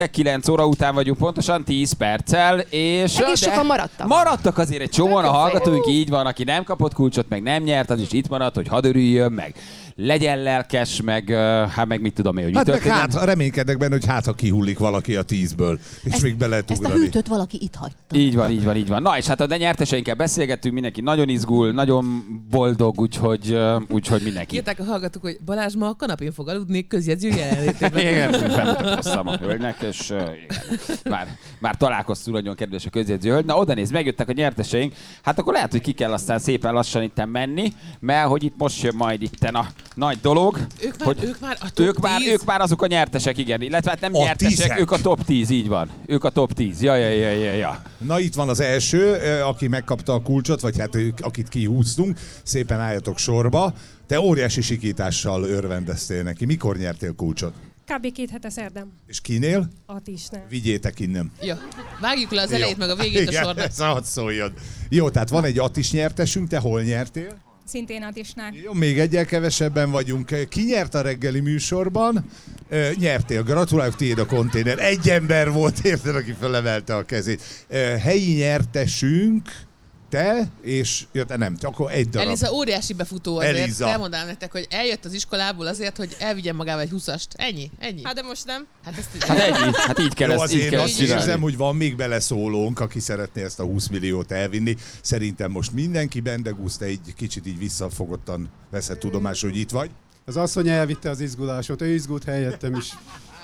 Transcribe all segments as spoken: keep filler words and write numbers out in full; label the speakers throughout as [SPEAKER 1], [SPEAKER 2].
[SPEAKER 1] kilenc óra után vagyunk pontosan, tíz perccel, és...
[SPEAKER 2] Egész sokan maradtak.
[SPEAKER 1] Maradtak azért egy csomóan a hallgatóink, így van, aki nem kapott kulcsot, meg nem nyert, az is itt maradt, hogy hadd örüljön, meg legyen lelkes, meg hát meg mit tudom én, hogy
[SPEAKER 3] hát
[SPEAKER 1] mi történik.
[SPEAKER 3] Hát reménykedek benne, hogy hát ha kihullik valaki a tízből, és
[SPEAKER 2] ezt,
[SPEAKER 3] még be lehet
[SPEAKER 2] Ezt a
[SPEAKER 3] ugrani.
[SPEAKER 2] hűtőt valaki itt hagyta.
[SPEAKER 1] Így van, így van, így van. Na és hát a nyerteseinkkel beszélgettünk, mindenki nagyon izgul, nagyon boldog, úgyhogy, úgyhogy mindenki.
[SPEAKER 4] Írták a hallgatók, hogy Balázs ma a kanapén fog aludni közjegyző jelenlétében.
[SPEAKER 1] Igen, felmutatkoztam a hölgynek, és uh, igen. Már, már találkoztunk, nagyon kedves a közjegyző hölgy. Na oda néz, megjöttek a nyerteseink, hát akkor lehet, hogy ki kell aztán szépen lassan itten menni, mert hogy itt most jön majd itten a nagy dolog.
[SPEAKER 4] Ők már,
[SPEAKER 1] hogy
[SPEAKER 4] ők már a top
[SPEAKER 1] ők már,
[SPEAKER 4] tíz?
[SPEAKER 1] ők már azok a nyertesek, igen. Illetve hát nem
[SPEAKER 3] A
[SPEAKER 1] nyertesek,
[SPEAKER 3] tízek.
[SPEAKER 1] ők a top tíz, így van. Ők a top tíz. Ja, ja, ja, ja, ja.
[SPEAKER 3] Na itt van az első, aki megkapta a kulcsot, vagy hát ők, akit kihúztunk. Szépen álljatok sorba. Te óriási sikítással örvendeztél neki. Mikor nyertél kulcsot?
[SPEAKER 5] Kb. Két hete szerdán.
[SPEAKER 3] És kinél?
[SPEAKER 5] Atisnál.
[SPEAKER 3] Vigyétek innen.
[SPEAKER 4] Jó. Vágjuk le az elejét, meg a végét a sornak.
[SPEAKER 3] Ez hadd szóljon. Jó, tehát van egy Atis nyertesünk, te hol nyertél?
[SPEAKER 5] Szintén Atisnál.
[SPEAKER 3] Jó, még egyel kevesebben vagyunk. Ki nyert a reggeli műsorban? Ö, nyertél, gratulálok, tiéd a konténer. Egy ember volt, érted, aki felemelte a kezét. Ö, helyi nyertesünk, te, és ja, te nem, akkor egy darab.
[SPEAKER 4] Eliza óriási befutó azért.
[SPEAKER 3] Eliza.
[SPEAKER 4] Elmondám nektek, hogy eljött az iskolából azért, hogy elvigyen magával egy húszast. Ennyi, ennyi.
[SPEAKER 5] Hát de most nem.
[SPEAKER 4] Hát ezt
[SPEAKER 1] Hát ennyi, hát így kell
[SPEAKER 3] Jó,
[SPEAKER 1] ezt,
[SPEAKER 3] az
[SPEAKER 1] így
[SPEAKER 3] én
[SPEAKER 1] kell
[SPEAKER 3] azt
[SPEAKER 1] ezt csinálni.
[SPEAKER 3] érzem, hogy van még beleszólónk, aki szeretné ezt a húsz milliót elvinni. Szerintem most mindenki, Bendegúz, te egy kicsit így visszafogottan veszed tudomásul, hogy itt vagy.
[SPEAKER 6] Az asszony elvitte az izgulásot, ő izgult helyettem is.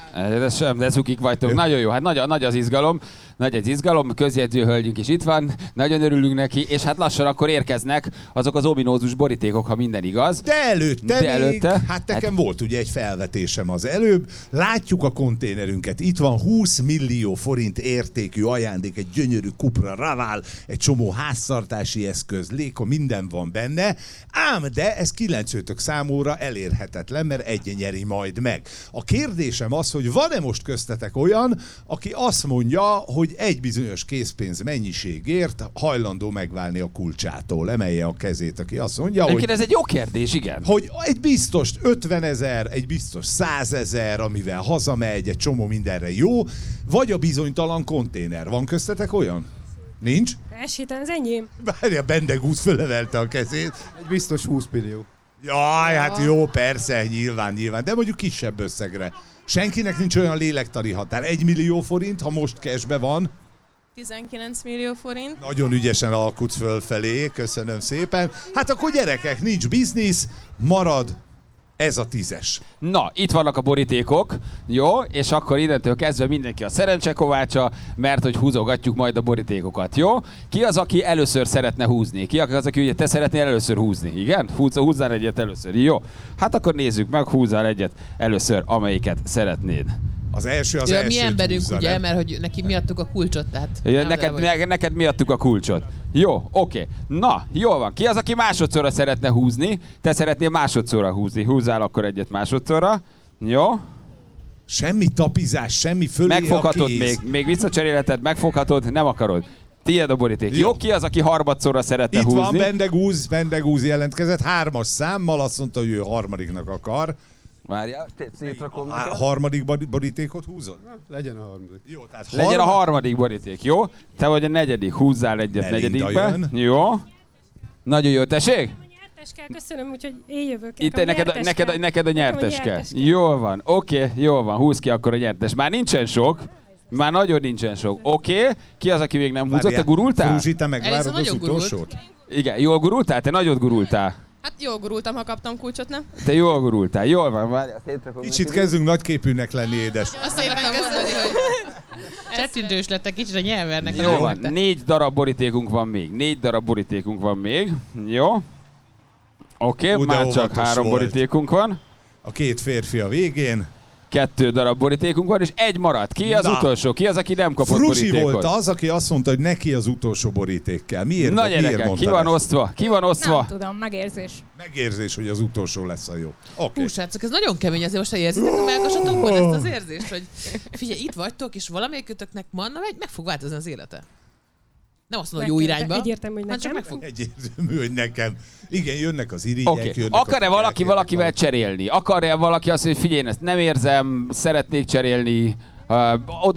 [SPEAKER 1] Ez sem, de cukik vagytok. Nagyon jó, hát nagy, nagy az izgalom, nagy az izgalom, közjegyző hölgyünk is itt van, nagyon örülünk neki, és hát lassan akkor érkeznek azok az ominózus borítékok, ha minden igaz.
[SPEAKER 3] De előtte,
[SPEAKER 1] De
[SPEAKER 3] még,
[SPEAKER 1] előtte?
[SPEAKER 3] hát nekem hát... volt ugye egy felvetésem az előbb. Látjuk a konténerünket, itt van húsz millió forint értékű ajándék, egy gyönyörű Cupra Raval, egy csomó háztartási eszköz, léko, minden van benne, ám de ez kilencőtök számúra elérhetetlen, mert egy nyeri majd meg. A kérdésem az, hogy van-e most köztetek olyan, aki azt mondja, hogy egy bizonyos készpénz mennyiségért hajlandó megválni a kulcsától. Emelje a kezét, aki azt mondja,
[SPEAKER 1] Egyébként
[SPEAKER 3] hogy...
[SPEAKER 1] ez egy jó kérdés, igen.
[SPEAKER 3] Hogy egy biztos ötvenezer, egy biztos százezer, amivel hazamegy, egy csomó mindenre jó, vagy a bizonytalan konténer. Van köztetek olyan? Nincs?
[SPEAKER 5] Esélytelen, ez enyém.
[SPEAKER 3] Várja, Bendegúz fölemelte a kezét.
[SPEAKER 6] Egy biztos húsz millió.
[SPEAKER 3] Jaj, hát jó, persze, nyilván, nyilván, de mondjuk kisebb összegre. Senkinek nincs olyan lélektani határ. Egy millió forint, ha most cashbe van.
[SPEAKER 5] tizenkilenc millió forint.
[SPEAKER 3] Nagyon ügyesen alkutsz fölfelé, köszönöm szépen. Hát akkor gyerekek, nincs biznisz, marad ez a tízes.
[SPEAKER 1] Na, itt vannak a borítékok, jó? És akkor innentől kezdve mindenki a szerencsekovácsa, mert hogy húzogatjuk majd a borítékokat, jó? Ki az, aki először szeretne húzni? Ki az, aki ugye te szeretnél először húzni? Igen? Húzz, húzzál egyet először, jó? Hát akkor nézzük meg, húzzál egyet először, amelyiket szeretnéd.
[SPEAKER 3] Az első az
[SPEAKER 4] ő a
[SPEAKER 3] első
[SPEAKER 4] mi emberünk,
[SPEAKER 3] húzza,
[SPEAKER 4] ugye,
[SPEAKER 3] nem?
[SPEAKER 4] mert hogy neki miattuk a kulcsot, tehát...
[SPEAKER 1] Ja,
[SPEAKER 4] nem
[SPEAKER 1] neked,
[SPEAKER 4] vagy.
[SPEAKER 1] neked, neked miattuk a kulcsot. Jó, oké. Na, jól van. Ki az, aki másodszorra szeretne húzni? Te szeretnél másodszorra húzni. Húzzál akkor egyet másodszorra. Jó?
[SPEAKER 3] Semmi tapizás, semmi fölé
[SPEAKER 1] Megfoghatod
[SPEAKER 3] a kéz.
[SPEAKER 1] még, még visszacserélheted, megfoghatod, nem akarod. Tiéd a boríték. Jó.
[SPEAKER 3] Jó.
[SPEAKER 1] Jó, ki az, aki harmadszorra szeretne
[SPEAKER 3] Itt
[SPEAKER 1] húzni?
[SPEAKER 3] van Bendegúz, Bendegúz jelentkezett, hármas számmal, azt mondta, hogy ő harmadiknak akar.
[SPEAKER 1] Várjál, szétrakom
[SPEAKER 3] A
[SPEAKER 1] neked.
[SPEAKER 3] harmadik bor- borítékot húzod?
[SPEAKER 6] Legyen a harmadik.
[SPEAKER 3] Jó, tehát
[SPEAKER 1] Legyen a
[SPEAKER 3] harmad-
[SPEAKER 1] harmadik boríték, jó? Te vagy a negyedik, húzzál egyet
[SPEAKER 3] Melinda
[SPEAKER 1] negyedikbe.
[SPEAKER 3] jön.
[SPEAKER 1] Jó. Nagyon jó, tessék?
[SPEAKER 5] Nyertes kell, köszönöm, úgyhogy én jövök.
[SPEAKER 1] Itt
[SPEAKER 5] Nekem
[SPEAKER 1] neked, a-
[SPEAKER 5] nyertes
[SPEAKER 1] neked, a-
[SPEAKER 5] kell.
[SPEAKER 1] neked a
[SPEAKER 5] Nekem
[SPEAKER 1] nyertes kell.
[SPEAKER 5] nyertes
[SPEAKER 1] Jól van, oké, okay, jól van, húzz ki akkor a nyertes. Már nincsen sok, már nagyon nincsen sok. Oké, okay. Ki az, aki még nem húzott? Te
[SPEAKER 3] Várjál,
[SPEAKER 1] gurultál?
[SPEAKER 3] Fruzsi, te
[SPEAKER 4] Eliza
[SPEAKER 3] megvárod az
[SPEAKER 4] nagyon gurult.
[SPEAKER 3] utolsót?
[SPEAKER 1] Igen, jól gurultál? Te nagyot gurultál.
[SPEAKER 5] Hát jól gurultam, ha kaptam kulcsot, nem?
[SPEAKER 1] Te jól gurultál, jól van. Várjál, szétrakom
[SPEAKER 3] Kicsit
[SPEAKER 1] neked.
[SPEAKER 3] kezdünk nagyképűnek lenni, édes.
[SPEAKER 4] Azt akartam mondani, hogy csettintős lettek kicsit a nyelvernek.
[SPEAKER 1] Jó van, négy darab borítékunk van még. Négy darab borítékunk van még. Jó. Oké,
[SPEAKER 3] Ú,
[SPEAKER 1] okay,
[SPEAKER 3] de
[SPEAKER 1] már csak
[SPEAKER 3] óvatos
[SPEAKER 1] három
[SPEAKER 3] volt.
[SPEAKER 1] borítékunk van.
[SPEAKER 3] A két férfi a végén.
[SPEAKER 1] Kettő darab borítékunk van, és egy maradt. Ki az
[SPEAKER 3] Na.
[SPEAKER 1] utolsó? Ki az, aki nem kapott
[SPEAKER 3] Fruzsi
[SPEAKER 1] borítékot?
[SPEAKER 3] volt az, aki azt mondta, hogy neki az utolsó boríték kell. Miért,
[SPEAKER 1] Na
[SPEAKER 3] miért
[SPEAKER 1] gyerekek,
[SPEAKER 3] mondta
[SPEAKER 1] ki van
[SPEAKER 3] ezt?
[SPEAKER 1] osztva? Ki van osztva?
[SPEAKER 5] Nem tudom, megérzés.
[SPEAKER 3] Megérzés, hogy az utolsó lesz a jó. Oké.
[SPEAKER 4] Hú, srácok, ez nagyon kemény, azért most érzitek a melkasatokon ezt az érzést, hogy figyelj, itt vagytok, és valamelyikőtöknek ma meg, meg fog változni az élete. Nem azt mondom, hogy jó irányba.
[SPEAKER 5] Egyértelmű, hogy
[SPEAKER 4] Hát csak
[SPEAKER 5] nekem.
[SPEAKER 4] meg fog.
[SPEAKER 3] Egyértelmű, hogy nekem. Igen, jönnek az irigyek,
[SPEAKER 1] Oké.
[SPEAKER 3] jönnek
[SPEAKER 1] Akar-e
[SPEAKER 3] a
[SPEAKER 1] valaki
[SPEAKER 3] kérnek
[SPEAKER 1] valakivel
[SPEAKER 3] valamit.
[SPEAKER 1] cserélni? Akar-e valaki azt, hogy figyelj, ezt nem érzem, szeretnék cserélni, Uh, oda